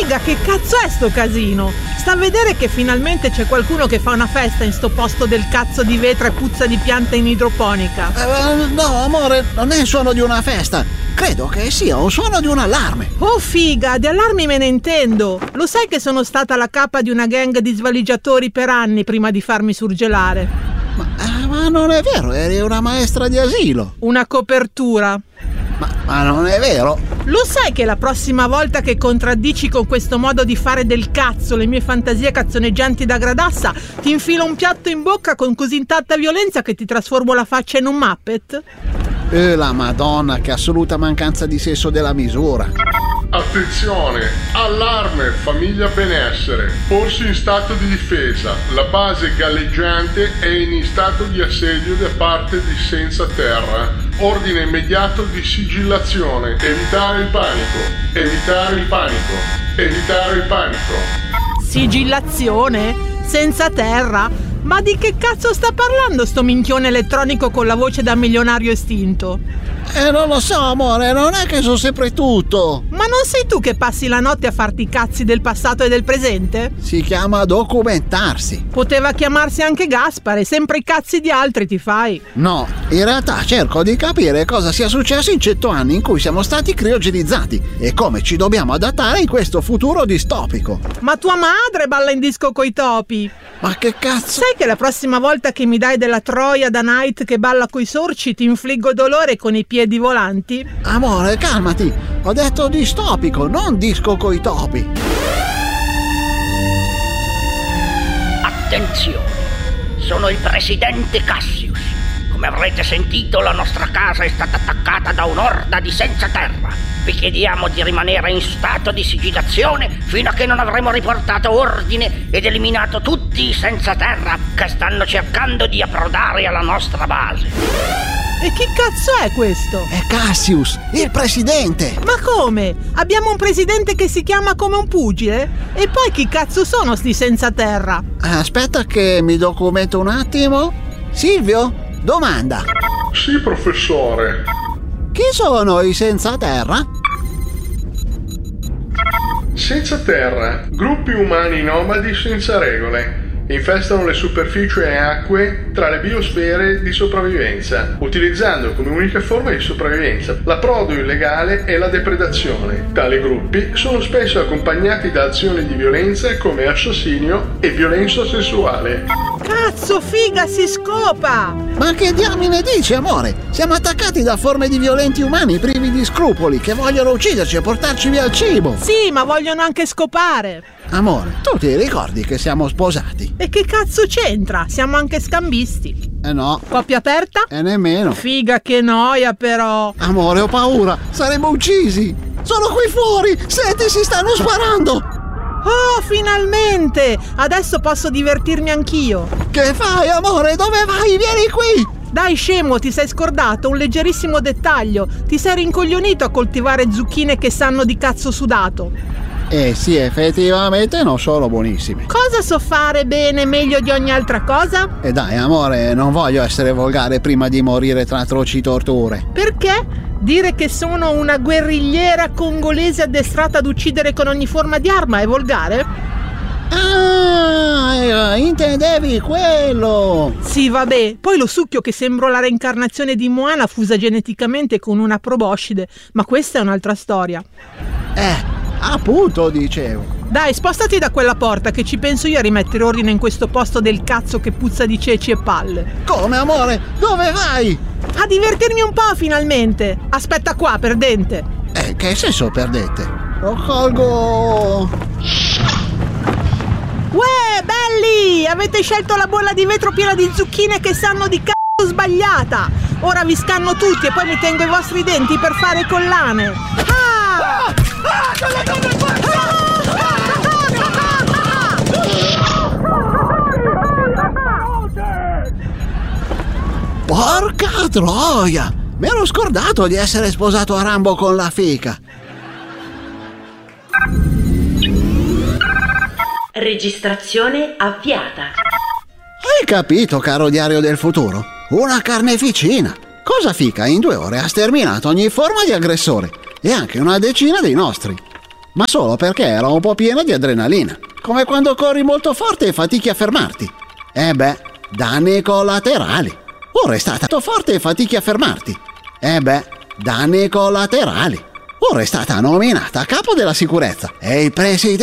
Figa, che cazzo è sto casino? Sta a vedere che finalmente c'è qualcuno che fa una festa in sto posto del cazzo di vetro e puzza di pianta in idroponica. No, amore, non è il suono di una festa. Credo che sia un suono di un allarme. Oh figa, di allarmi me ne intendo. Lo sai che sono stata la capa di una gang di svaligiatori per anni prima di farmi surgelare? Ma non è vero, eri una maestra di asilo. Una copertura. Ma non è vero? Lo sai che la prossima volta che contraddici con questo modo di fare del cazzo le mie fantasie cazzoneggianti da Gradassa, ti infilo un piatto in bocca con così tanta violenza che ti trasformo la faccia in un Muppet? La Madonna, che assoluta mancanza di senso della misura. Attenzione, allarme, famiglia benessere, porsi in stato di difesa, la base galleggiante è in stato di assedio da parte di Senza Terra, ordine immediato di sigillazione, evitare il panico, evitare il panico, evitare il panico. Sigillazione? Senza Terra? Ma di che cazzo sta parlando sto minchione elettronico con la voce da milionario estinto? Non lo so, amore, non è che so sempre tutto. Ma non sei tu che passi la notte a farti i cazzi del passato e del presente? Si chiama documentarsi. Poteva chiamarsi anche Gaspare, sempre i cazzi di altri ti fai. No, in realtà cerco di capire cosa sia successo in 100 anni in cui siamo stati criogenizzati e come ci dobbiamo adattare in questo futuro distopico. Ma tua madre balla in disco coi topi. Ma che cazzo? Sai che la prossima volta che mi dai della Troia da Night che balla coi sorci ti infliggo dolore con i piedi volanti? Amore, calmati, ho detto distopico, non disco coi topi. Attenzione, sono il presidente Cassius. Come avrete sentito, la nostra casa è stata attaccata da un'orda di Senza Terra. Vi chiediamo di rimanere in stato di sigillazione fino a che non avremo riportato ordine ed eliminato tutti i Senza Terra che stanno cercando di approdare alla nostra base. E chi cazzo è questo? È Cassius, il presidente. Ma come? Abbiamo un presidente che si chiama come un pugile? E poi chi cazzo sono sti Senza Terra? Aspetta che mi documento un attimo. Silvio, domanda. Sì, professore. Chi sono i Senza Terra? Senza Terra, gruppi umani nomadi senza regole. Infestano le superfici e acque tra le biosfere di sopravvivenza, utilizzando come unica forma di sopravvivenza l'approdo illegale e la depredazione. Tali gruppi sono spesso accompagnati da azioni di violenza come assassinio e violenza sessuale. Cazzo, figa, si scopa! Ma che diamine dici, amore? Siamo attaccati da forme di violenti umani privi di scrupoli che vogliono ucciderci e portarci via il cibo. Sì, ma vogliono anche scopare. Amore, tu ti ricordi che siamo sposati? E che cazzo c'entra? Siamo anche scambisti. No. Coppia aperta? Nemmeno. Figa, che noia però. Amore, ho paura. Saremo uccisi. Sono qui fuori. Senti, si stanno sparando. Oh, finalmente! Adesso posso divertirmi anch'io. Che fai, amore? Dove vai? Vieni qui! Dai, scemo, ti sei scordato un leggerissimo dettaglio. Ti sei rincoglionito a coltivare zucchine che sanno di cazzo sudato. Sì, effettivamente non sono buonissime. Cosa so fare bene meglio di ogni altra cosa? E dai, amore, non voglio essere volgare prima di morire tra atroci torture. Perché? Dire che sono una guerrigliera congolese addestrata ad uccidere con ogni forma di arma è volgare? Ah, intendevi quello? Sì, vabbè. Poi lo succhio che sembro la reincarnazione di Moana fusa geneticamente con una proboscide. Ma questa è un'altra storia. Appunto, dicevo. Dai, spostati da quella porta che ci penso io a rimettere ordine in questo posto del cazzo che puzza di ceci e palle. Come, amore? Dove vai? A divertirmi un po' finalmente. Aspetta qua, perdente. Che senso perdete? Lo colgo. Uè, belli! Avete scelto la bolla di vetro piena di zucchine che sanno di cazzo sbagliata. Ora vi scanno tutti e poi mi tengo i vostri denti per fare collane. Porca troia! Mi ero scordato di essere sposato a Rambo con la fica. Registrazione avviata. Hai capito, caro diario del futuro? Una carneficina. Cosa fica in 2 ore ha sterminato ogni forma di aggressore e anche una decina dei nostri. ma solo perché era un po' piena di adrenalina, come quando corri molto forte e fatichi a fermarti. Danni collaterali. Ora è stata forte e fatichi a fermarti. Danni collaterali. Ora è stata nominata capo della sicurezza e il presidente